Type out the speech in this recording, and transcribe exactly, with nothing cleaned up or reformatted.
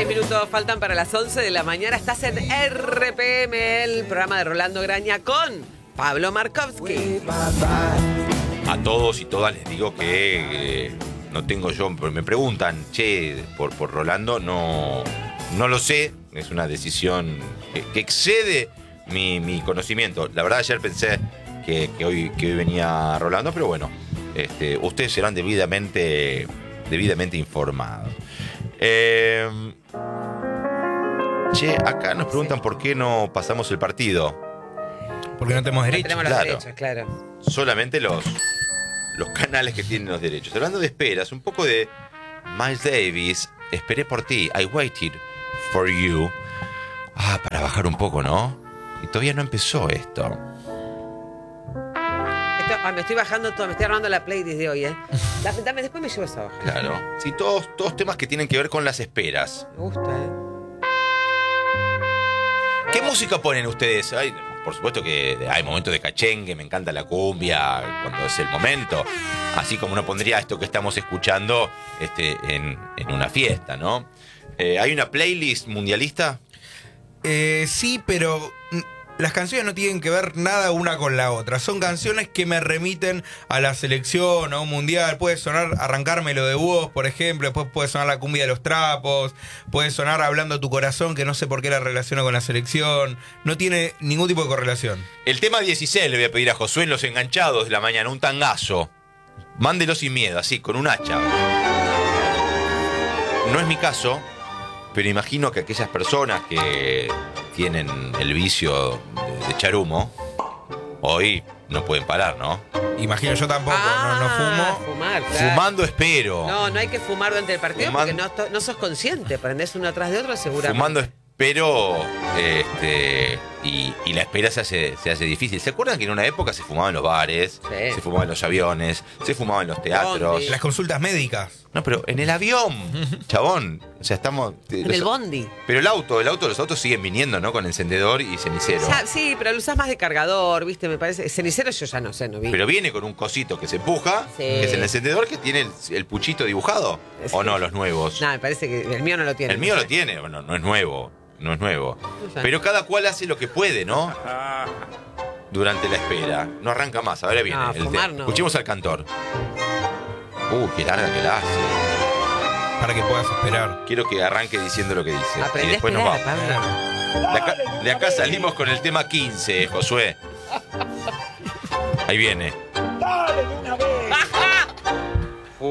Seis minutos faltan para las once de la mañana. Estás en R P M, el programa de Rolando Graña con Pablo Markovsky. A todos y todas les digo que eh, no tengo yo, me preguntan, che, por, por Rolando, no, no lo sé, es una decisión que, que excede mi, mi conocimiento. La verdad ayer pensé que, que, hoy, que hoy venía Rolando, pero bueno, este, ustedes serán debidamente, debidamente informados. Eh, che, acá nos preguntan por qué no pasamos el partido. Porque no tenemos derechos. No tenemos los Claro. derechos, claro. Solamente los, los canales que tienen los derechos. Hablando de esperas, un poco de Miles Davis, esperé por ti, I waited for you. Ah, para bajar un poco, ¿no? Y todavía no empezó esto. Esto, ah, me estoy bajando todo, me estoy armando la playlist de hoy, ¿eh? Dame, dame, después me llevo esa hoja. Claro. Sí, todos, todos temas que tienen que ver con las esperas. Me gusta, ¿eh? ¿Qué música ponen ustedes? Ay, por supuesto que hay momentos de cachengue, me encanta la cumbia cuando es el momento. Así como uno pondría esto que estamos escuchando este, en, en una fiesta, ¿no? Eh, ¿Hay una playlist mundialista? Eh, sí, pero mm, las canciones no tienen que ver nada una con la otra. Son canciones que me remiten a la selección, a un mundial. Puede sonar Arrancármelo de Vos, por ejemplo. Después puede sonar La Cumbia de los Trapos. Puede sonar Hablando a tu corazón, que no sé por qué la relaciono con la selección. No tiene ningún tipo de correlación. El tema dieciséis le voy a pedir a Josué en Los Enganchados de la mañana, un tangazo. Mándelo sin miedo, así, con un hacha. No es mi caso, pero imagino que aquellas personas que tienen el vicio de, de echar humo, hoy no pueden parar, ¿no? Imagino yo tampoco, Ah, no, no fumo. Fumar, claro. Fumando espero. No, no hay que fumar durante el partido Fuman- porque no, to- no sos consciente. Prendés uno atrás de otro seguramente. Fumando espero, este, y, y la espera se hace, se hace difícil. ¿Se acuerdan que en una época se fumaba en los bares, Sí. se fumaba en los aviones, se fumaba en los teatros? Bondi. Las consultas médicas. No, pero en el avión, chabón. O sea, estamos... En los- el bondi. Pero el auto, el auto, los autos siguen viniendo, ¿no? Con encendedor y cenicero. O sea, sí, pero lo usás más de cargador, ¿viste? Me parece. Cenicero yo ya no sé, no vi. Pero viene con un cosito que se empuja, Sí. que es el encendedor que tiene el, el puchito dibujado. Sí. ¿O no, los nuevos? No, me parece que el mío no lo tiene. El mío no lo sé. tiene, bueno, no es nuevo, no es nuevo. No sé. Pero cada cual hace lo que puede, ¿no? Durante la espera. No arranca más, ahora viene. No, el fumar te- no. Escuchemos al cantor. Uh, qué larga que la hace. Para que puedas esperar. Quiero que arranque diciendo lo que dice. Aprendí y después a nos esperar, vamos. Pablo. De acá, de acá salimos con el tema quince, Josué. Ahí viene. Dale,